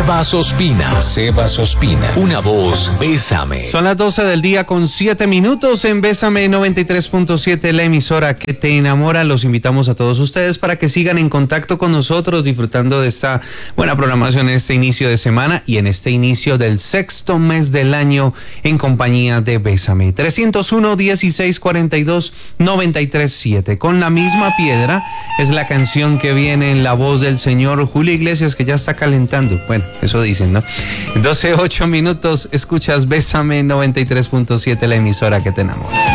Sebas Ospina, una voz, Bésame. Son las 12 del día con 7 minutos en Bésame 93.7, la emisora que te enamora. Los invitamos a todos ustedes para que sigan en contacto con nosotros, disfrutando de esta buena programación en este inicio de semana y en este inicio del sexto mes del año en compañía de Bésame. 301-1642-937. Con la misma piedra es la canción que viene en la voz del señor Julio Iglesias, que ya está calentando. Bueno, eso dicen, ¿no? 12:08 minutos, escuchas Bésame 93.7, la emisora que te enamora.